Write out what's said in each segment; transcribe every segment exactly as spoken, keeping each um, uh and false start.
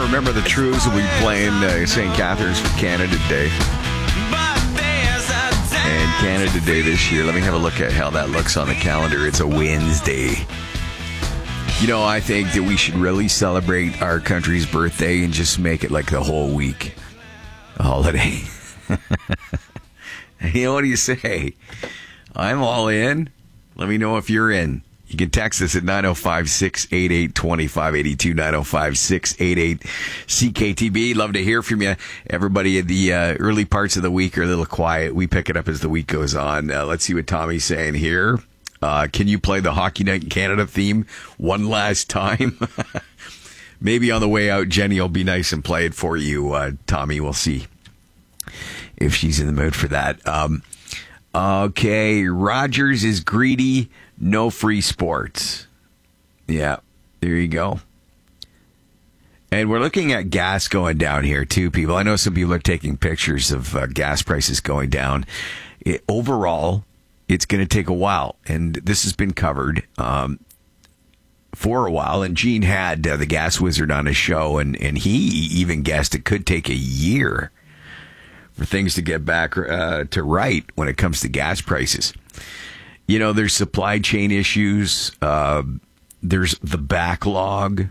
Remember the Trues will be playing uh, Saint Catharines for Canada Day. And Canada Day this year, let me have a look at how that looks on the calendar. It's a Wednesday. You know, I think that we should really celebrate our country's birthday and just make it like the whole week a holiday. You know, what do you say? I'm all in. Let me know if you're in. You can text us at nine oh five, six eight eight, two five eight two, nine oh five, six eight eight, C K T B. Love to hear from you. Everybody in the uh, early parts of the week are a little quiet. We pick it up as the week goes on. Uh, let's see what Tommy's saying here. Uh, can you play the Hockey Night in Canada theme one last time? Maybe on the way out, Jenny will be nice and play it for you, uh, Tommy. We'll see if she's in the mood for that. Um, okay, Rogers is greedy. No free sports. Yeah, there you go. And we're looking at gas going down here, too, people. I know some people are taking pictures of uh, gas prices going down. It, overall, it's going to take a while, and this has been covered um, for a while. And Gene had uh, the Gas Wizard on his show, and, and he even guessed it could take a year for things to get back uh, to right when it comes to gas prices. You know, there's supply chain issues. Uh, there's the backlog.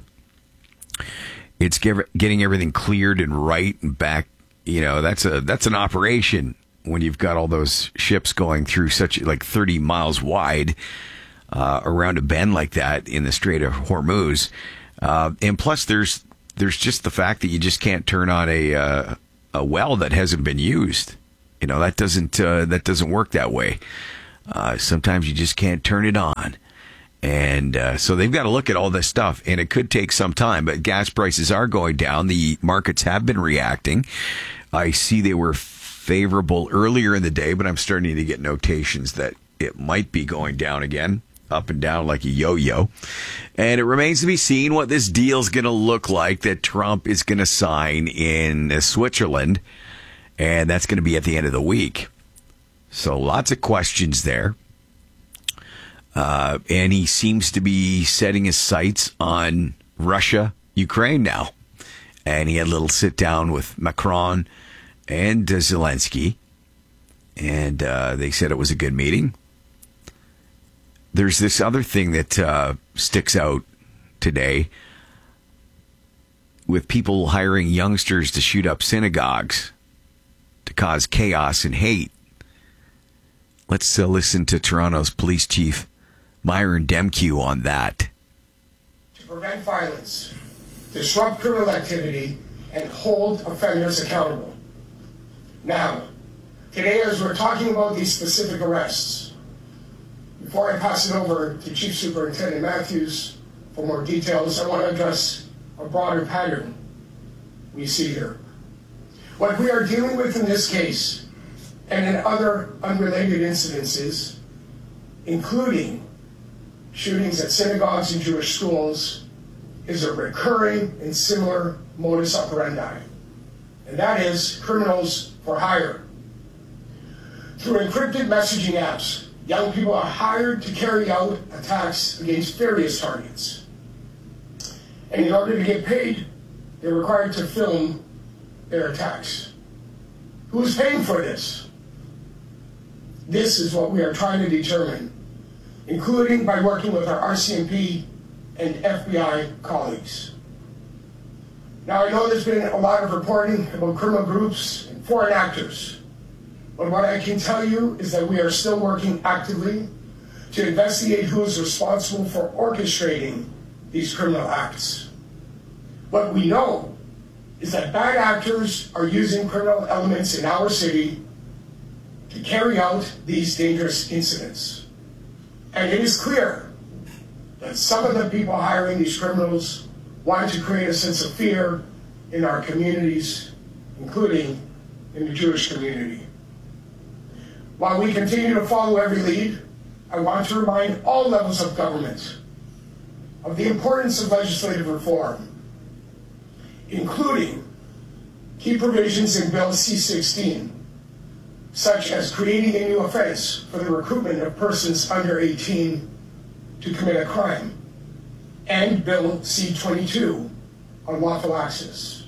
It's give, getting everything cleared and right and back. You know, that's a that's an operation when you've got all those ships going through such like thirty miles wide uh, around a bend like that in the Strait of Hormuz. Uh, and plus, there's there's just the fact that you just can't turn on a uh, a well that hasn't been used. You know, that doesn't uh, that doesn't work that way. Uh, sometimes you just can't turn it on. And uh, so they've got to look at all this stuff, and it could take some time. But gas prices are going down. The markets have been reacting. I see they were favorable earlier in the day, but I'm starting to get notations that it might be going down again, up and down like a yo-yo. And it remains to be seen what this deal's going to look like that Trump is going to sign in Switzerland. And that's going to be at the end of the week. So lots of questions there. Uh, and he seems to be setting his sights on Russia, Ukraine now. And he had a little sit down with Macron and uh, Zelensky. And uh, they said it was a good meeting. There's this other thing that uh, sticks out today with people hiring youngsters to shoot up synagogues to cause chaos and hate. Let's uh, listen to Toronto's police chief, Myron Demkew, on that. To prevent violence, disrupt criminal activity, and hold offenders accountable. Now, today as we're talking about these specific arrests, before I pass it over to Chief Superintendent Matthews for more details, I want to address a broader pattern we see here. What we are dealing with in this case and in other unrelated incidences, including shootings at synagogues and Jewish schools, is a recurring and similar modus operandi, and that is criminals for hire. Through encrypted messaging apps, young people are hired to carry out attacks against various targets. And in order to get paid, they're required to film their attacks. Who's paying for this? This is what we are trying to determine, including by working with our R C M P and F B I colleagues. Now, I know there's been a lot of reporting about criminal groups and foreign actors, but what I can tell you is that we are still working actively to investigate who is responsible for orchestrating these criminal acts. What we know is that bad actors are using criminal elements in our city to carry out these dangerous incidents. And it is clear that some of the people hiring these criminals want to create a sense of fear in our communities, including in the Jewish community. While we continue to follow every lead, I want to remind all levels of government of the importance of legislative reform, including key provisions in Bill C sixteen, such as creating a new offense for the recruitment of persons under eighteen to commit a crime, and Bill C twenty-two, unlawful access.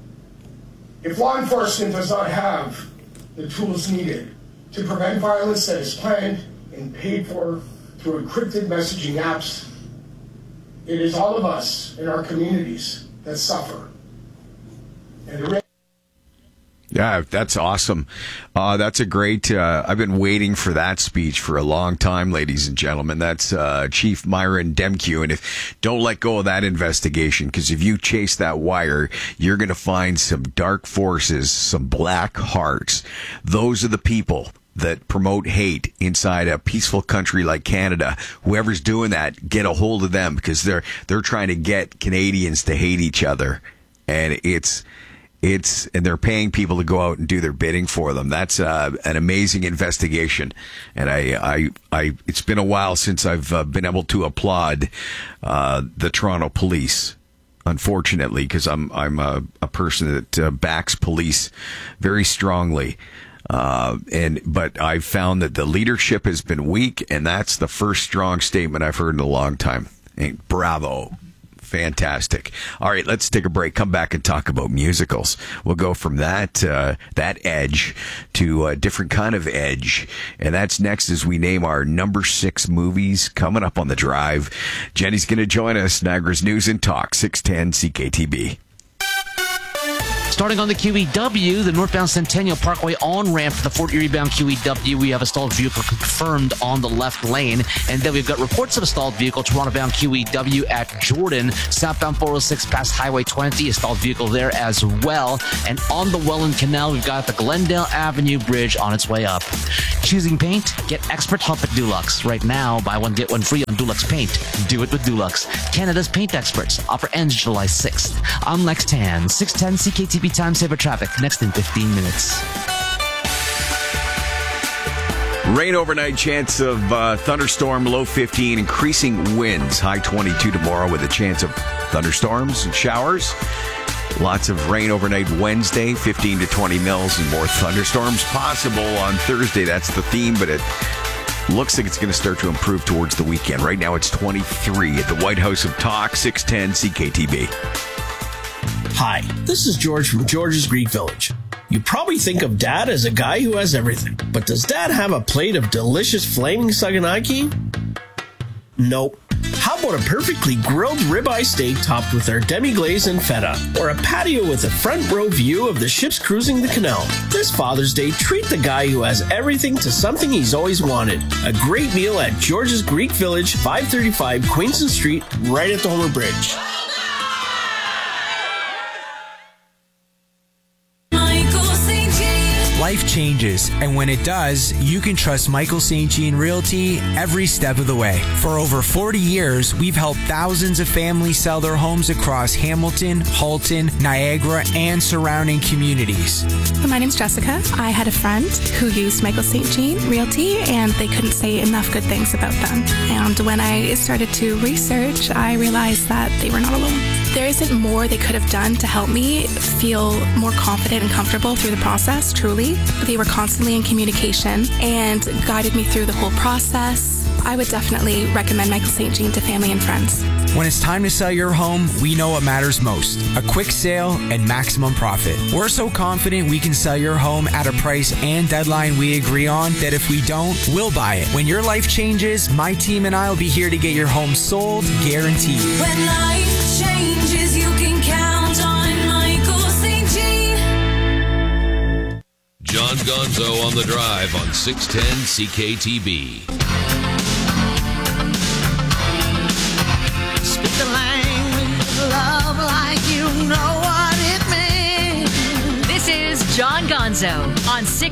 If law enforcement does not have the tools needed to prevent violence that is planned and paid for through encrypted messaging apps, it is all of us in our communities that suffer. And the Yeah, that's awesome. Uh, that's a great, uh, I've been waiting for that speech for a long time, ladies and gentlemen. That's uh, Chief Myron Demkiw. And if don't let go of that investigation, because if you chase that wire, you're going to find some dark forces, some black hearts. Those are the people that promote hate inside a peaceful country like Canada. Whoever's doing that, get a hold of them, because they're they're trying to get Canadians to hate each other. And it's It's and they're paying people to go out and do their bidding for them. That's uh, an amazing investigation, and I, I, I, it's been a while since I've uh, been able to applaud uh, the Toronto Police. Unfortunately, because I'm I'm a, a person that uh, backs police very strongly, uh, and but I've found that the leadership has been weak, and that's the first strong statement I've heard in a long time. And bravo. Fantastic. All right, let's take a break. Come back and talk about musicals. We'll go from that uh, that edge to a different kind of edge, and that's next as we name our number six movies coming up on the drive. Jenny's going to join us. Niagara's News and Talk, six ten C K T B. Starting on the Q E W, the northbound Centennial Parkway on-ramp for the Fort Erie-bound Q E W. We have a stalled vehicle confirmed on the left lane. And then we've got reports of a stalled vehicle, Toronto-bound Q E W at Jordan. Southbound four oh six past Highway twenty, a stalled vehicle there as well. And on the Welland Canal, we've got the Glendale Avenue Bridge on its way up. Choosing paint? Get expert help at Dulux. Right now, buy one, get one free on Dulux Paint. Do it with Dulux. Canada's paint experts. Offer ends July sixth. I'm Lex Tan, six ten C K T B Time Saver Traffic, next in fifteen minutes. Rain overnight, chance of uh, thunderstorm, low fifteen, increasing winds, high twenty-two tomorrow with a chance of thunderstorms and showers. Lots of rain overnight Wednesday, fifteen to twenty mils, and more thunderstorms possible on Thursday. That's the theme, but it looks like it's going to start to improve towards the weekend. Right now it's twenty-three at the White House of Talk, six ten C K T B. Hi, this is George from George's Greek Village. You probably think of Dad as a guy who has everything, but does Dad have a plate of delicious flaming saganaki? Nope. How about a perfectly grilled ribeye steak topped with our demi-glaze and feta, or a patio with a front row view of the ships cruising the canal? This Father's Day, treat the guy who has everything to something he's always wanted. A great meal at George's Greek Village, five thirty-five Queenston Street, right at the Homer Bridge. Life changes, and when it does, you can trust Michael Saint Jean Realty every step of the way. For over forty years, we've helped thousands of families sell their homes across Hamilton, Halton, Niagara, and surrounding communities. My name's Jessica. I had a friend who used Michael Saint Jean Realty, and they couldn't say enough good things about them. And when I started to research, I realized that they were not alone. There isn't more they could have done to help me feel more confident and comfortable through the process, truly. They were constantly in communication and guided me through the whole process. I would definitely recommend Michael Saint Jean to family and friends. When it's time to sell your home, we know what matters most: a quick sale and maximum profit. We're so confident we can sell your home at a price and deadline we agree on that if we don't, we'll buy it. When your life changes, my team and I will be here to get your home sold, guaranteed. When life changes, you can count on Michael Saint Jean. John Gonzo on the drive on six ten C K T B. Speak the language of love like you know what it means. This is John Gonzo on six